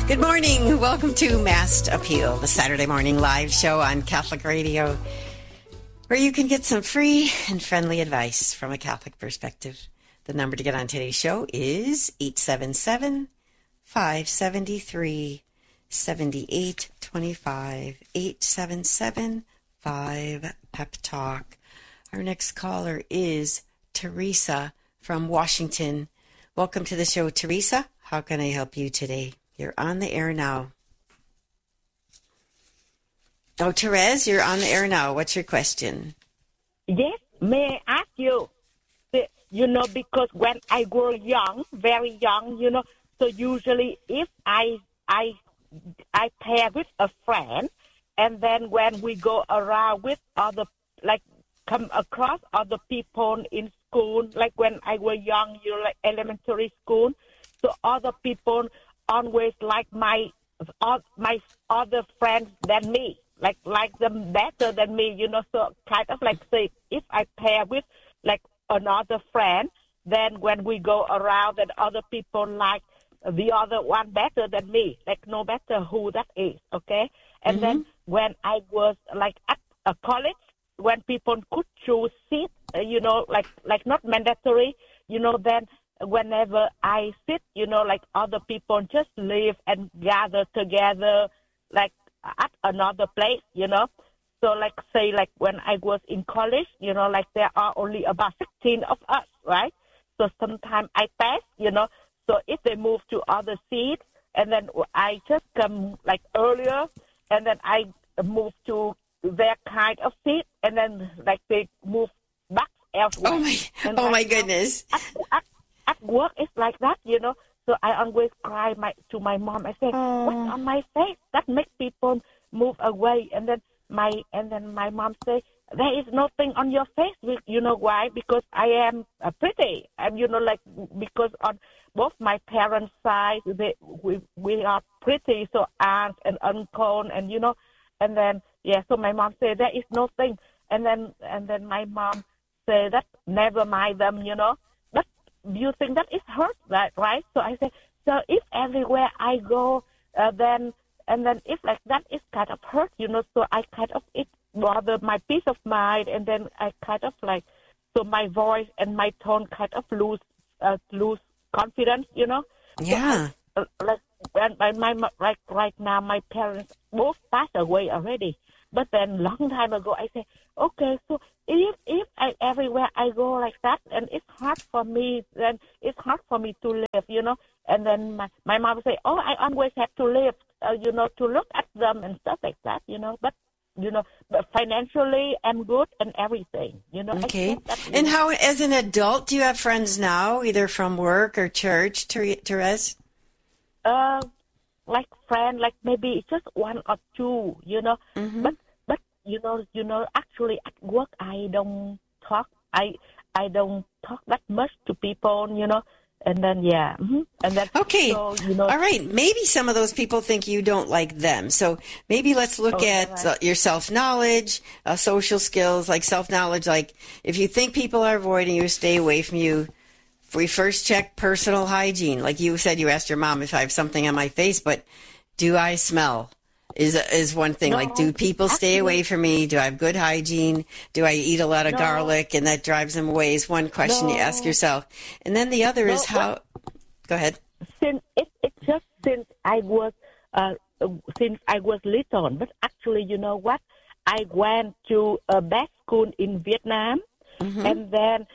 Good morning. Welcome to Mast Appeal, the Saturday morning live show on Catholic Radio, where you can get some free and friendly advice from a Catholic perspective. The number to get on today's show is 877-573-7825, 877-5-PEP-TALK. Our next caller is Teresa from Washington. Welcome to the show, Teresa. How can I help you today? You're on the air now. Oh, Therese, you're on the air now. What's your question? Yes, may I ask you, because when I was young, very young, so usually if I pair with a friend, and then when we go around with other, come across other people in school, like when I was young, like elementary school, so other people always like my other friends than me, like them better than me, so kind of like say, if I pair with like another friend, then when we go around and other people like the other one better than me, like no matter who that is, okay? And then when I was like at a college, when people could choose seat, like not mandatory, then whenever I sit, like other people just live and gather together, like at another place, So like say, like when I was in college, like there are only about 16 of us, right? So sometimes I pass, so if they move to other seats, and then I just come like earlier, and then I move to their kind of seat, and then like they move back elsewhere. Oh my goodness. At work, it's like that, So I always cry to my mom. I say, "What's on my face that makes people move away?" And then my mom say, "There is nothing on your face. You know why? Because I am pretty. And because on both my parents' side, we are pretty. So aunt and uncle, and and then So my mom say there is nothing. And then my mom say that never mind them, But you think that it hurts, right? So I say, so if everywhere I go, then if like that, it's kind of hurt, So I kind of it bother my peace of mind, and then I kind of like, so my voice and my tone kind of lose confidence, Yeah. So right now, my parents both passed away already. But then long time ago, I say, okay, so if everywhere I go like that, and it's hard for me, then it's hard for me to live, And then my mom say, oh, I always have to live, to look at them and stuff like that, But, but financially, I'm good and everything, Okay. And how, as an adult, do you have friends now, either from work or church, Therese? Like friend, like maybe just one or two, But actually at work I don't talk. I don't talk that much to people, And then and then okay, so, all right. Maybe some of those people think you don't like them. So maybe let's look at your self-knowledge, social skills, like self-knowledge. Like if you think people are avoiding you, stay away from you. We first check personal hygiene. Like you said, you asked your mom if I have something on my face, but do I smell? Is one thing. No, like, do people stay away from me? Do I have good hygiene? Do I eat a lot of garlic and that drives them away? Is one question you ask yourself. And then the other is how... Go ahead. Since I was little, but actually, you know what? I went to a best school in Vietnam, and then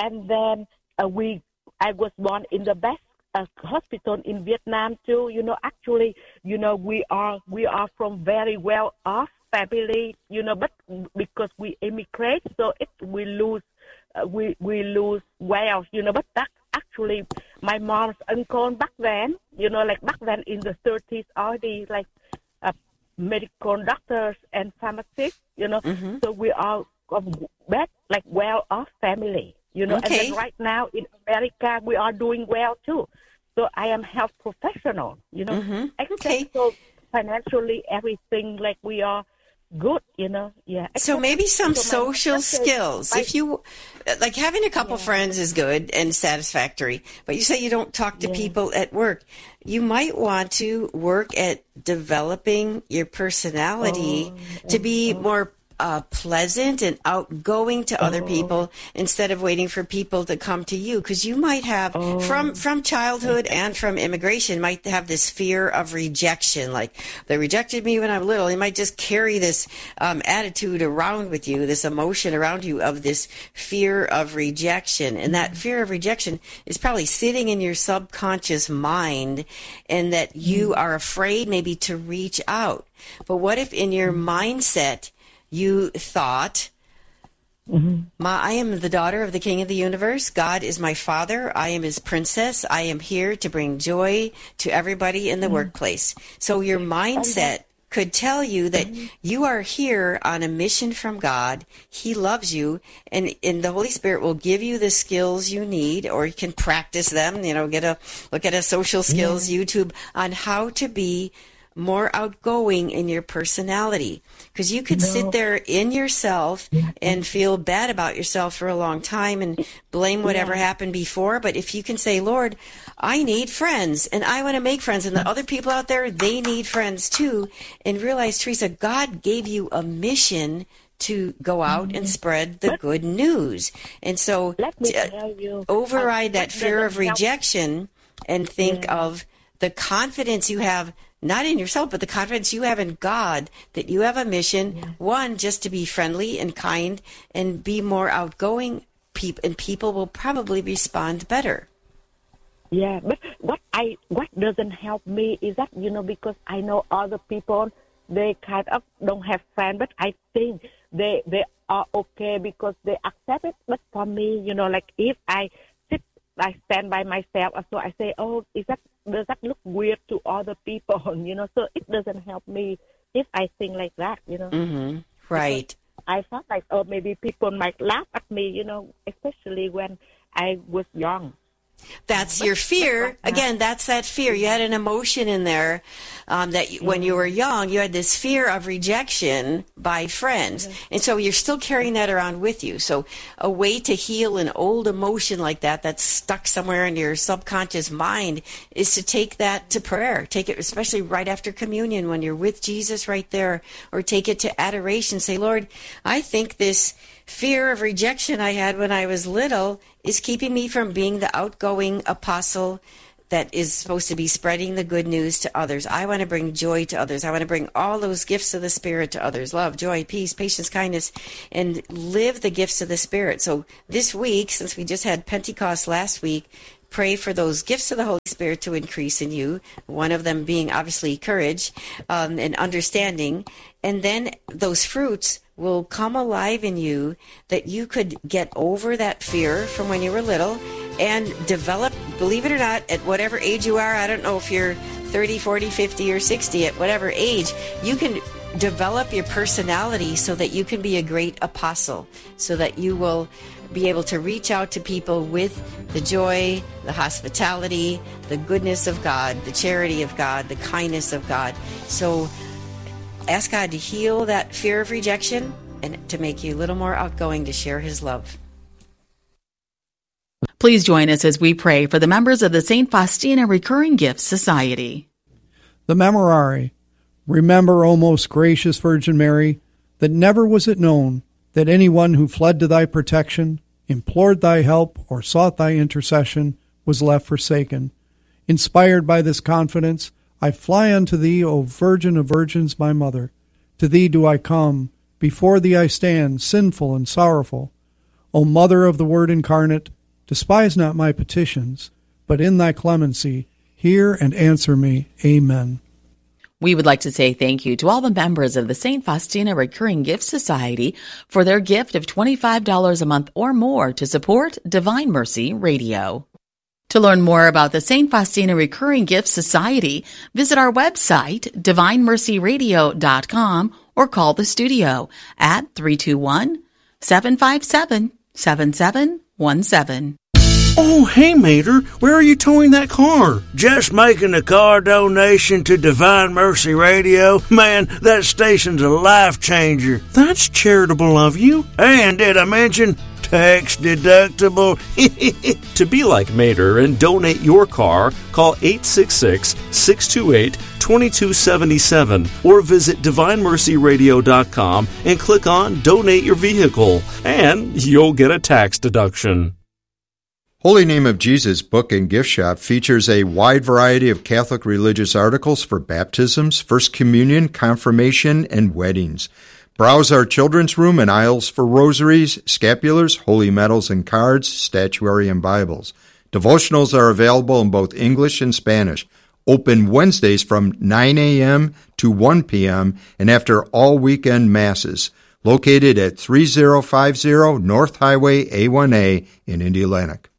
I was born in the best hospital in Vietnam too. Actually, we are from very well off family, but because we immigrate, so we lose wealth, but that actually my mom's uncle back then, like back then in the 30s already, like medical doctors and pharmacists, so we are of that like well off family. And then right now in America, we are doing well, too. So I am health professional, Okay. So financially, everything, like we are good, you know. Yeah. So maybe some social skills. If you, like, having a couple friends is good and satisfactory, but you say you don't talk to people at work. You might want to work at developing your personality to be more pleasant and outgoing to other people instead of waiting for people to come to you, because you might have from childhood and from immigration might have this fear of rejection, like they rejected me when I'm little. You might just carry this attitude around with you, this emotion around you of this fear of rejection, and that fear of rejection is probably sitting in your subconscious mind, and that you are afraid maybe to reach out. But what if in your mindset you thought, I am the daughter of the King of the universe. God is my father. I am his princess. I am here to bring joy to everybody in the workplace. So your mindset could tell you that you are here on a mission from God. He loves you, and the Holy Spirit will give you the skills you need, or you can practice them, you know, look at a social skills YouTube on how to be more outgoing in your personality, because you could sit there in yourself and feel bad about yourself for a long time and blame whatever happened before. But if you can say, Lord, I need friends and I want to make friends, and the other people out there, they need friends too, and realize, Teresa, God gave you a mission to go out and spread the good news. And so let me tell you, override that fear of rejection and think of the confidence you have, not in yourself, but the confidence you have in God, that you have a mission, one, just to be friendly and kind and be more outgoing, and people will probably respond better. Yeah, but what doesn't help me is that, you know, because I know other people, they kind of don't have friends, but I think they are okay because they accept it. But for me, you know, like if I stand by myself, so I say, oh, does that look weird to other people, you know? So it doesn't help me if I think like that, you know? Mm-hmm. Right. Because I felt like, oh, maybe people might laugh at me, you know, especially when I was young. That's your fear. Again, that's that fear. You had an emotion in there when you were young, you had this fear of rejection by friends. And so you're still carrying that around with you. So a way to heal an old emotion like that that's stuck somewhere in your subconscious mind is to take that to prayer. Take it, especially right after communion when you're with Jesus right there, or take it to adoration. Say, Lord, I think this fear of rejection I had when I was little is keeping me from being the outgoing apostle that is supposed to be spreading the good news to others. I want to bring joy to others. I want to bring all those gifts of the Spirit to others. Love, joy, peace, patience, kindness, and live the gifts of the Spirit. So this week, since we just had Pentecost last week, pray for those gifts of the Holy Spirit to increase in you, one of them being obviously courage and understanding. And then those fruits will come alive in you, that you could get over that fear from when you were little and develop, believe it or not, at whatever age you are. I don't know if you're 30, 40, 50, or 60, at whatever age, you can develop your personality so that you can be a great apostle, so that you will be able to reach out to people with the joy, the hospitality, the goodness of God, the charity of God, the kindness of God. So ask God to heal that fear of rejection and to make you a little more outgoing to share his love. Please join us as we pray for the members of the St. Faustina Recurring Gifts Society. The Memorare. Remember, O most gracious Virgin Mary, that never was it known that anyone who fled to thy protection, implored thy help, or sought thy intercession was left forsaken. Inspired by this confidence, I fly unto thee, O Virgin of Virgins, my Mother. To thee do I come, before thee I stand, sinful and sorrowful. O Mother of the Word incarnate, despise not my petitions, but in thy clemency hear and answer me. Amen. We would like to say thank you to all the members of the St. Faustina Recurring Gifts Society for their gift of $25 a month or more to support Divine Mercy Radio. To learn more about the St. Faustina Recurring Gifts Society, visit our website, divinemercyradio.com, or call the studio at 321-757-7717. Oh, hey, Mater, where are you towing that car? Just making a car donation to Divine Mercy Radio. Man, that station's a life changer. That's charitable of you. And did I mention tax deductible? To be like Mater and donate your car, call 866-628-2277 or visit DivineMercyRadio.com and click on Donate Your Vehicle, and you'll get a tax deduction. Holy Name of Jesus Book and Gift Shop features a wide variety of Catholic religious articles for baptisms, First Communion, confirmation, and weddings. Browse our children's room and aisles for rosaries, scapulars, holy medals and cards, statuary, and Bibles. Devotionals are available in both English and Spanish. Open Wednesdays from 9 a.m. to 1 p.m. and after all weekend masses. Located at 3050 North Highway A1A in Indialantic.